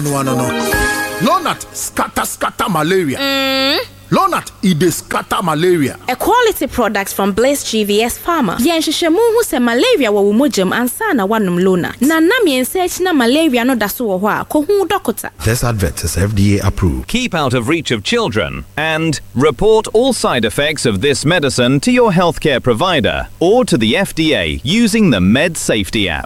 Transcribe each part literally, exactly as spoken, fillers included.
no no no. Lonat scatter scatter malaria. Mm. Lonat ide scatter malaria. A quality product from Blaze G V S Pharma. Yenhwehwemu hu se malaria wo womogem ansa na wanum Lonat. Na nam yensearch na malaria no daso wo ho a ko hu doctor. This advert is F D A approved. Keep out of reach of children and report all side effects of this medicine to your healthcare provider or to the F D A using the MedSafety app.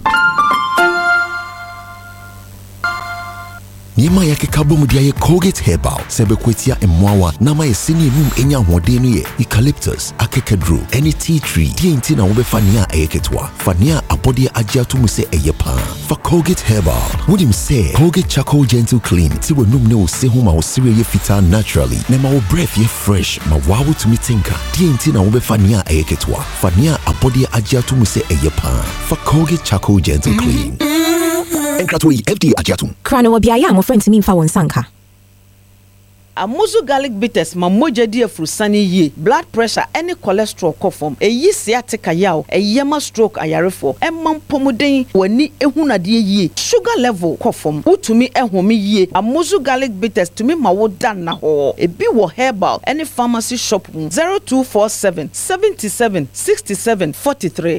Nima yake kabo mudia ye Colgate Herbal sebe kwetia emwawa nama ye sini mum enya hodenu ye eucalyptus akekedru any tea tree di enti na wobe fania ayeketwa fania abodi ajia tumu se eyepa fa Colgate Herbal would say Colgate Charcoal Gentle Clean ti we num ne wo se homa wo sire ye fita naturally na ma wo breath ye fresh ma wawo tumi tinka di enti na wobe fania ayeketwa fania abodi ajia tumu se eyepa fa Colgate Charcoal Gentle Clean. Enkratoi F D A ajatum. Krano wabiaya mo friend mi mfa won sanka. Amuzu garlic bitters ma moja di afrusani ye blood pressure any cholesterol kofom eyi sciatica yaw eyema stroke ayarefo emam pomuden wani ehunade ye sugar level kofom utumi ehome ye Amuzu garlic bitters tumi ma wo dan na ho ebi wo herbal any pharmacy shop zero two four seven seven seven six seven four three.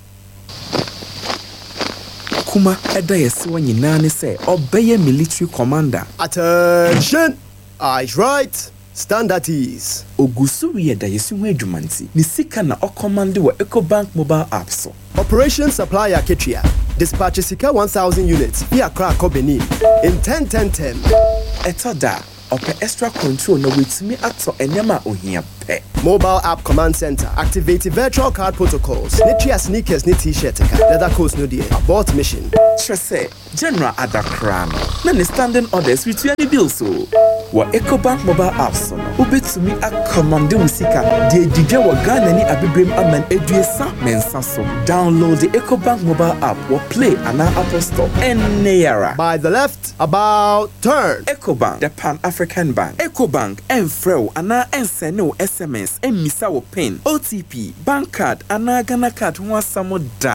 Kuma eda yesi wa nyina ne se obeye military commander. Attention! Eyes right. Stand at ease. Ogusuri eda yesi wa adwumanti. Ni sika na o command wo EcoBank mobile app so. Operation Supplier Ketria. Dispatch sika one thousand units via Crack Benin in ten ten ten. Etoda ope extra control na wetimi ato enema ohia pe. Mobile app command center. Activate virtual card protocols. Nitria sneakers ni t-shirt. Leather coats no die. Abort mission. Trese General Adakrano. Na ne standing orders with any bill so. Wa EcoBank mobile apps no. Ubetumi a command usika. De didwa wa Ghana ni abibrem aman eduesa mensa so. Download the EcoBank mobile app or play an Apple Store. Eneyara. By the left, about turn. EcoBank, the Pan-African Bank. EcoBank, Enfreo, ana enseno S M S, emisa wo pin, O T P, bank card, ana Ghana card, one samo da.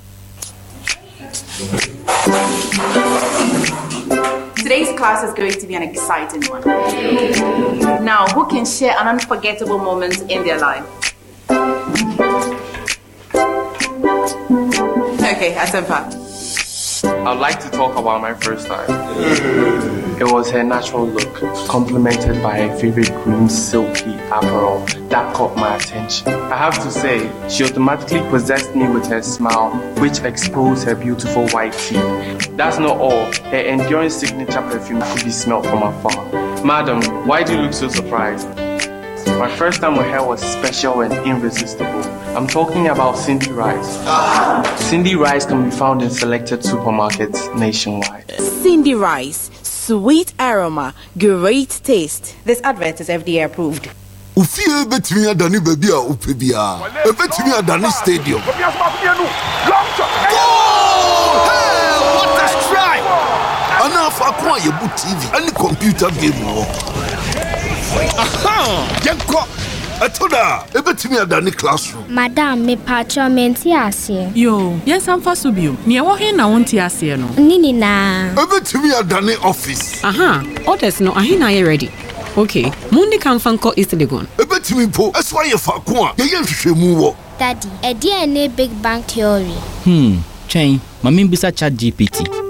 Today's class is going to be an exciting one. Now, who can share an unforgettable moment in their life? Okay, Asempa. I'd like to talk about my first time. It was her natural look, complemented by her favorite green silky apparel that caught my attention. I have to say, she automatically possessed me with her smile, which exposed her beautiful white teeth. That's not all. Her enduring signature perfume could be smelled from afar. Madam, why do you look so surprised? My first time with her was special and irresistible. I'm talking about Cindy Rice. Cindy Rice can be found in selected supermarkets nationwide. Cindy Rice, sweet aroma, great taste. This advert is F D A approved. Ufie betimi adani baby a upebia. E betimi adani stadium. Hey, what a strike! Ana fa kwa ye bu T V any computer game wo. Aha! Yenko! Atoda, ebetimi adani classroom. Madam, me pacho menti ase. Yo, yes am fasubio. Ni e wo he na wonti ase no. Nini na. Ebetimi adani office. Aha, orders no ahi na ye ready. Okay, mundi kan fanko East Legon. Ebetimi po, eswa ye fa ko a, ye ye hwehwemu wo. Daddy, e dia ne big bang theory. Hmm, chain, mami bisa chat G P T.